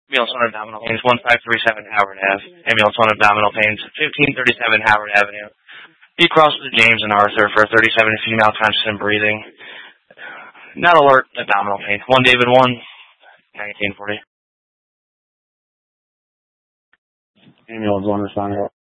Ambulance 1 abdominal pains, 1537 Howard Ave. Ambulance 1 abdominal pains, 1537 Howard Avenue. You cross to James and Arthur for 37 female conscious and breathing. Not alert, abdominal pain. 1 David 1, 1940. Ambulance 1 responding.